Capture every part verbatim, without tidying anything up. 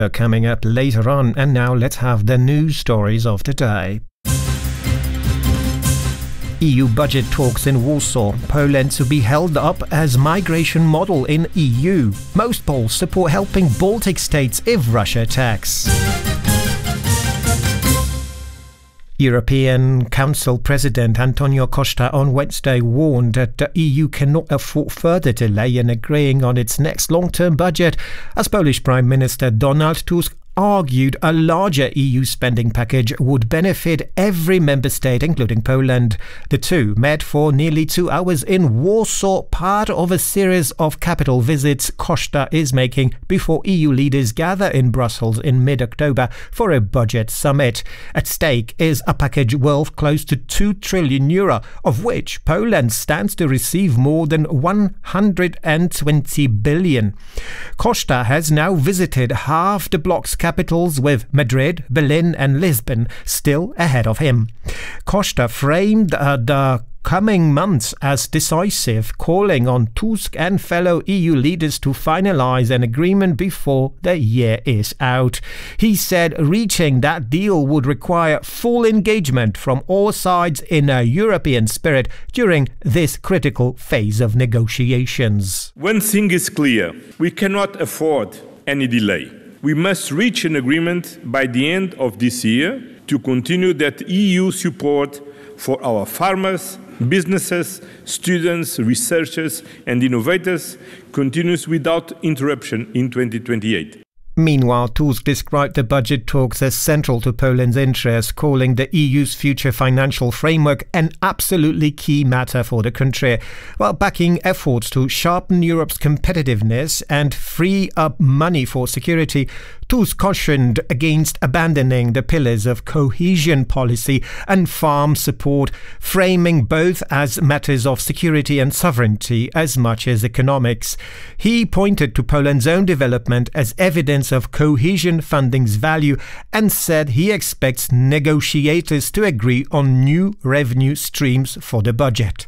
Coming up later on, and now let's have the news stories of the day. E U budget talks in Warsaw. Poland to be held up as migration model in E U. Most polls support helping Baltic states if Russia attacks. European Council President Antonio Costa on Wednesday warned that the E U cannot afford further delay in agreeing on its next long-term budget, as Polish Prime Minister Donald Tusk argued a larger E U spending package would benefit every member state, including Poland. The two met for nearly two hours in Warsaw, part of a series of capital visits Costa is making before E U leaders gather in Brussels in mid-October for a budget summit. At stake is a package worth close to two trillion euro, of which Poland stands to receive more than one hundred twenty billion. Costa has now visited half the bloc's capitals, with Madrid, Berlin and Lisbon still ahead of him. Costa framed uh, the coming months as decisive, calling on Tusk and fellow E U leaders to finalize an agreement before the year is out. He said reaching that deal would require full engagement from all sides in a European spirit during this critical phase of negotiations. One thing is clear: we cannot afford any delay. We must reach an agreement by the end of this year to continue that E U support for our farmers, businesses, students, researchers and innovators continues without interruption in twenty twenty-eight. Meanwhile, Tusk described the budget talks as central to Poland's interests, calling the E U's future financial framework an absolutely key matter for the country, while backing efforts to sharpen Europe's competitiveness and free up money for security. Tusk cautioned against abandoning the pillars of cohesion policy and farm support, framing both as matters of security and sovereignty as much as economics. He pointed to Poland's own development as evidence of cohesion funding's value and said he expects negotiators to agree on new revenue streams for the budget.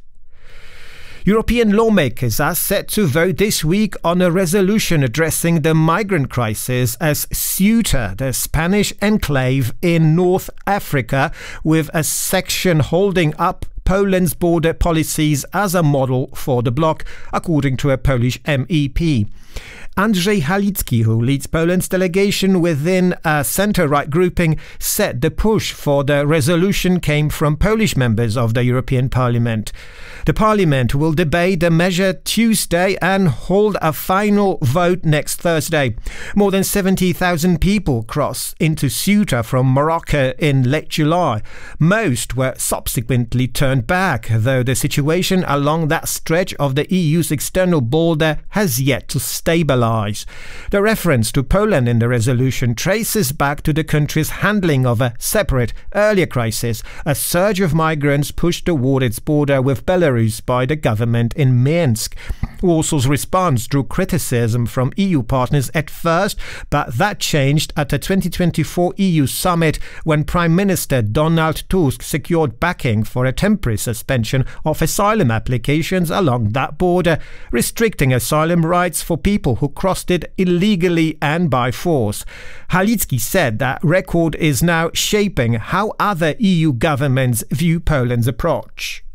European lawmakers are set to vote this week on a resolution addressing the migrant crisis as Ceuta, the Spanish enclave in North Africa, with a section holding up Poland's border policies as a model for the bloc, according to a Polish M E P. Andrzej Halicki, who leads Poland's delegation within a centre-right grouping, said the push for the resolution came from Polish members of the European Parliament. The Parliament will debate the measure Tuesday and hold a final vote next Thursday. More than seventy thousand people crossed into Ceuta from Morocco in late July. Most were subsequently turned back, though the situation along that stretch of the E U's external border has yet to stabilise. The reference to Poland in the resolution traces back to the country's handling of a separate, earlier crisis, a surge of migrants pushed toward its border with Belarus by the government in Minsk. Warsaw's response drew criticism from E U partners at first, but that changed at the twenty twenty-four E U summit when Prime Minister Donald Tusk secured backing for a temporary suspension of asylum applications along that border, restricting asylum rights for people who crossed it illegally and by force. Halicki said that record is now shaping how other E U governments view Poland's approach.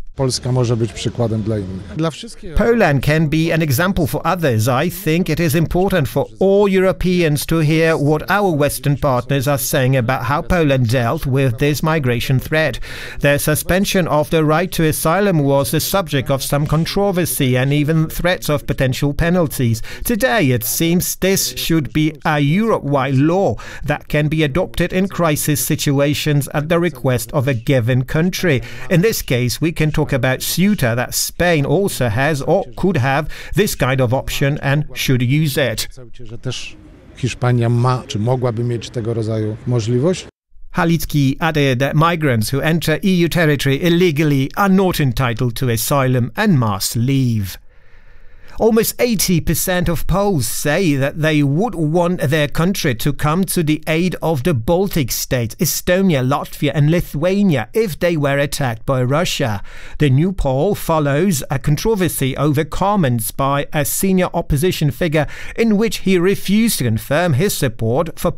Poland can be an example for others. I think it is important for all Europeans to hear what our Western partners are saying about how Poland dealt with this migration threat. The suspension of the right to asylum was the subject of some controversy and even threats of potential penalties. Today, it seems this should be a Europe-wide law that can be adopted in crisis situations at the request of a given country. In this case, we can talk about Ceuta, that Spain also has or could have this kind of option and should use it. Halicki added that migrants who enter E U territory illegally are not entitled to asylum and must leave. Almost eighty percent of Poles say that they would want their country to come to the aid of the Baltic states, Estonia, Latvia and Lithuania if they were attacked by Russia. The new poll follows a controversy over comments by a senior opposition figure in which he refused to confirm his support for